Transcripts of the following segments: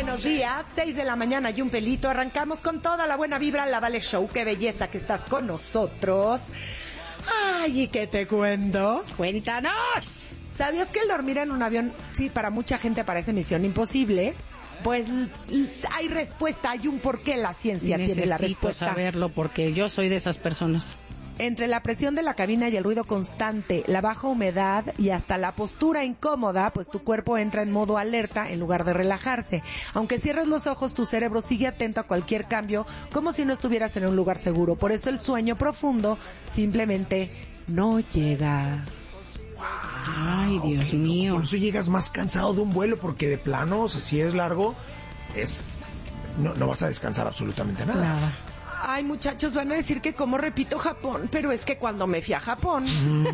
buenos días, 6 de la mañana y un pelito. Arrancamos con toda la buena vibra, la Vale Show. Qué belleza que estás con nosotros. Ay, ¿y qué te cuento? ¡Cuéntanos! ¿Sabías que el dormir en un avión, sí, para mucha gente parece misión imposible? Pues hay respuesta, hay un porqué, la ciencia tiene la respuesta. Necesito saberlo porque yo soy de esas personas. Entre la presión de la cabina y el ruido constante, la baja humedad y hasta la postura incómoda, pues tu cuerpo entra en modo alerta en lugar de relajarse. Aunque cierres los ojos, tu cerebro sigue atento a cualquier cambio, como si no estuvieras en un lugar seguro. Por eso el sueño profundo simplemente no llega. Ay, Dios mío. Por eso llegas más cansado de un vuelo, porque de plano, o sea, si es largo, no vas a descansar absolutamente nada. Ay, muchachos, van a decir que como repito Japón, pero es que cuando me fui a Japón,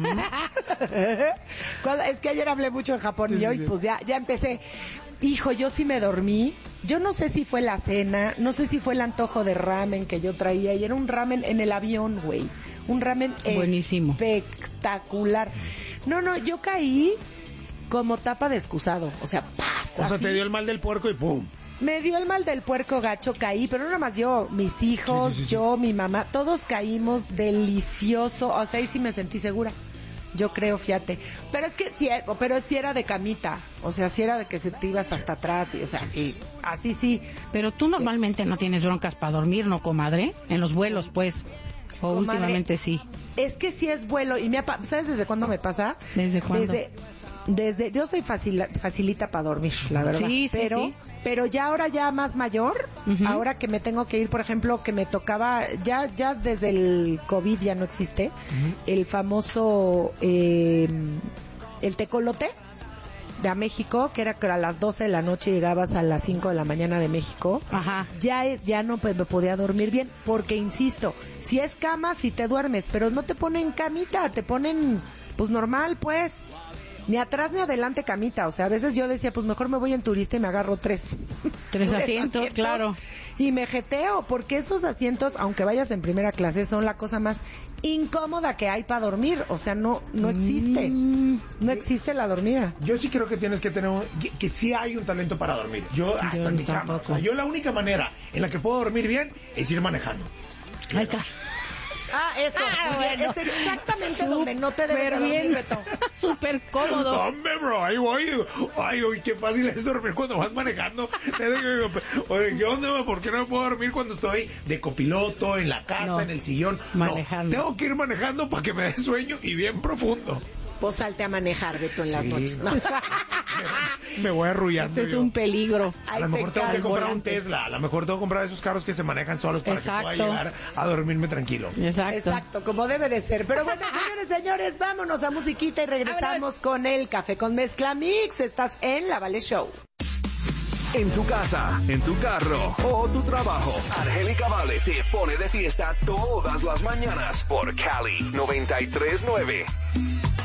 es que ayer hablé mucho de Japón y hoy pues ya empecé. Hijo, yo sí me dormí. Yo no sé si fue la cena, no sé si fue el antojo de ramen que yo traía, y era un ramen en el avión, güey. Un ramen buenísimo, espectacular. No, yo caí como tapa de excusado, o sea, pasa. O sea, te dio el mal del puerco y ¡pum! Me dio el mal del puerco gacho, caí, pero no nada más yo, mis hijos, sí. Yo, mi mamá, todos caímos delicioso, o sea, ahí sí me sentí segura. Yo creo, fíjate. Pero es que sí era de camita, o sea, sí era de que se te ibas hasta atrás, y, o sea, sí, así sí. Pero tú normalmente no tienes broncas para dormir, ¿no, comadre? En los vuelos, pues. O comadre, últimamente sí. Es que sí es vuelo, y ¿sabes desde cuándo me pasa? ¿Desde cuándo? Desde yo soy facilita para dormir, la verdad. Sí, pero ya ahora ya más mayor, ahora que me tengo que ir, por ejemplo, que me tocaba, ya desde el COVID ya no existe, el famoso, el tecolote de México, que era que a las 12 de la noche llegabas a las 5 de la mañana de México. Ajá. Ya no pues, me podía dormir bien, porque insisto, si es cama, si te duermes, pero no te ponen camita, te ponen pues normal, pues. Ni atrás ni adelante camita, o sea, a veces yo decía, pues mejor me voy en turista y me agarro tres asientos, claro. Y me jeteo, porque esos asientos, aunque vayas en primera clase, son la cosa más incómoda que hay para dormir, o sea, no existe, no existe la dormida. Yo sí creo que tienes que tener, que sí hay un talento para dormir. Yo hasta en mi cama, o sea, yo la única manera en la que puedo dormir bien es ir manejando. Ay, eso. Bueno. Es exactamente donde no te debes dormir, Beto. Súper cómodo. Hombre, bro, ahí voy. Ay, qué fácil es dormir cuando vas manejando. Oye, ¿qué onda? ¿Por qué no puedo dormir cuando estoy de copiloto, en la casa, en el sillón? Manejando. Tengo que ir manejando para que me dé sueño y bien profundo. Pues salte a manejar, Beto, en las noches. ¿No? Me voy arrullando. Es un peligro. A lo mejor tengo que comprar un Tesla. A lo mejor tengo que comprar esos carros que se manejan solos para que pueda llegar a dormirme tranquilo. Exacto, como debe de ser. Pero bueno, señores, vámonos a musiquita y regresamos con el Café con Mezcla Mix. Estás en La Vale Show. En tu casa, en tu carro o tu trabajo, Angélica Vale te pone de fiesta todas las mañanas por Cali 93.9.